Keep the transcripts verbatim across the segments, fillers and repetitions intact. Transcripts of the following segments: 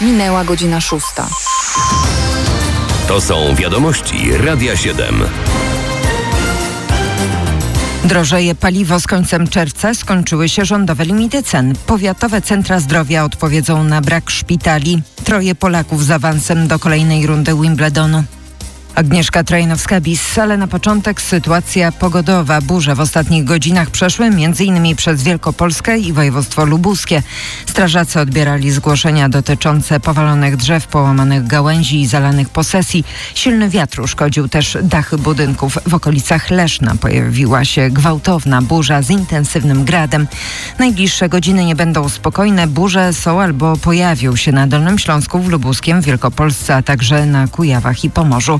Minęła godzina szósta. To są wiadomości Radia siedem. Drożeje paliwo z końcem czerwca, skończyły się rządowe limity cen. Powiatowe centra zdrowia odpowiedzą na brak szpitali. Troje Polaków z awansem do kolejnej rundy Wimbledonu. Agnieszka Trajnowska-Bis, ale na początek sytuacja pogodowa. Burze w ostatnich godzinach przeszły m.in. przez Wielkopolskę i województwo lubuskie. Strażacy odbierali zgłoszenia dotyczące powalonych drzew, połamanych gałęzi i zalanych posesji. Silny wiatr uszkodził też dachy budynków. W okolicach Leszna pojawiła się gwałtowna burza z intensywnym gradem. Najbliższe godziny nie będą spokojne. Burze są albo pojawią się na Dolnym Śląsku, w Lubuskiem, w Wielkopolsce, a także na Kujawach i Pomorzu.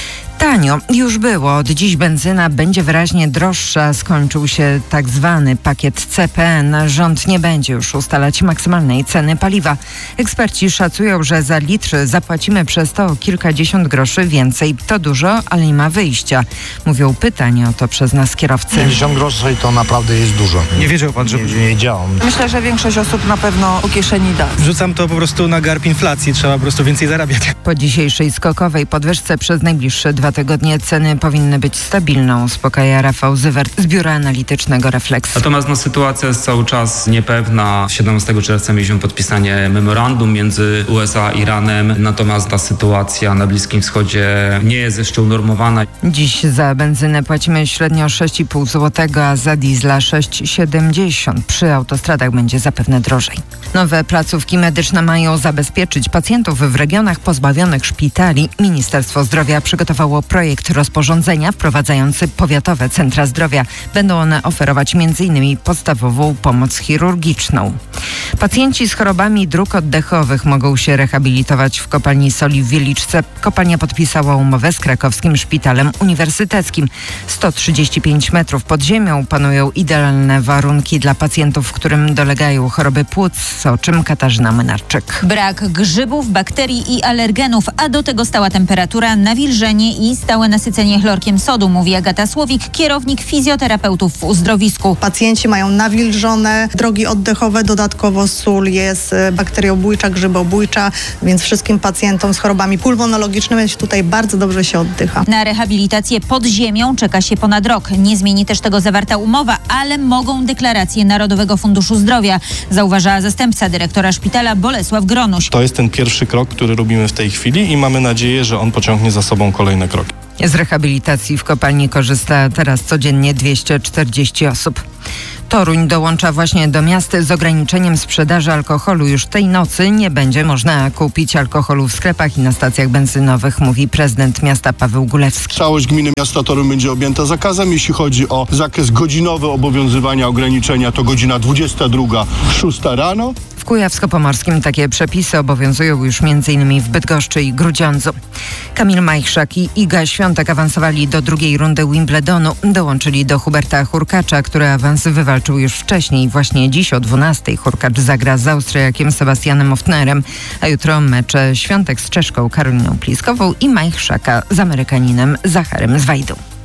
Tanio już było. Od dziś benzyna będzie wyraźnie droższa. Skończył się tak zwany pakiet C P N. Rząd nie będzie już ustalać maksymalnej ceny paliwa. Eksperci szacują, że za litr zapłacimy przez to o kilkadziesiąt groszy więcej. To dużo, ale nie ma wyjścia. Mówią pytanie o to przez nas kierowcy. pięćdziesiąt groszy to naprawdę jest dużo. Nie wiedział pan, że... Nie, nie wiedziałem. Myślę, że większość osób na pewno po kieszeni da. Wrzucam to po prostu na garb inflacji. Trzeba po prostu więcej zarabiać. Po dzisiejszej skokowej podwyżce przez najbliższe dwa tygodnie ceny powinny być stabilne, uspokaja Rafał Zywert z Biura Analitycznego Refleks. Natomiast no, sytuacja jest cały czas niepewna. siedemnastego czerwca mieliśmy podpisanie memorandum między U S A a Iranem, natomiast ta sytuacja na Bliskim Wschodzie nie jest jeszcze unormowana. Dziś za benzynę płacimy średnio sześć i pół złotego, a za diesla sześć siedemdziesiąt. Przy autostradach będzie zapewne drożej. Nowe placówki medyczne mają zabezpieczyć pacjentów w regionach pozbawionych szpitali. Ministerstwo Zdrowia przygotowało projekt rozporządzenia wprowadzający powiatowe centra zdrowia. Będą one oferować m.in. podstawową pomoc chirurgiczną. Pacjenci z chorobami dróg oddechowych mogą się rehabilitować w kopalni soli w Wieliczce. Kopalnia podpisała umowę z krakowskim szpitalem uniwersyteckim. sto trzydzieści pięć metrów pod ziemią panują idealne warunki dla pacjentów, którym dolegają choroby płuc, o czym Katarzyna Mynarczyk. Brak grzybów, bakterii i alergenów, a do tego stała temperatura, nawilżenie i stałe nasycenie chlorkiem sodu, mówi Agata Słowik, kierownik fizjoterapeutów w uzdrowisku. Pacjenci mają nawilżone drogi oddechowe, dodatkowo sól jest bakteriobójcza, grzybobójcza, więc wszystkim pacjentom z chorobami pulmonologicznymi tutaj bardzo dobrze się oddycha. Na rehabilitację pod ziemią czeka się ponad rok. Nie zmieni też tego zawarta umowa, ale mogą deklaracje Narodowego Funduszu Zdrowia, zauważa zastępca dyrektora szpitala Bolesław Gronuś. To jest ten pierwszy krok, który robimy w tej chwili i mamy nadzieję, że on pociągnie za sobą kolejne kroki. Z rehabilitacji w kopalni korzysta teraz codziennie dwieście czterdzieści osób. Toruń dołącza właśnie do miast z ograniczeniem sprzedaży alkoholu. Już tej nocy nie będzie można kupić alkoholu w sklepach i na stacjach benzynowych, mówi prezydent miasta Paweł Gulewski. Całość gminy miasta Toruń będzie objęta zakazem. Jeśli chodzi o zakres godzinowy obowiązywania ograniczenia, to godzina dwudziesta druga, szósta rano. W Kujawsko-Pomorskim takie przepisy obowiązują już m.in. w Bydgoszczy i Grudziądzu. Kamil Majchrzak i Iga Świątek awansowali do drugiej rundy Wimbledonu. Dołączyli do Huberta Hurkacza, który awans wywalczył już wcześniej. Właśnie dziś o dwunastej Hurkacz zagra z Austriakiem Sebastianem Ofnerem, a jutro mecze Świątek z Czeszką Karoliną Pliskową i Majchrzaka z Amerykaninem Zacharem Zwajdą.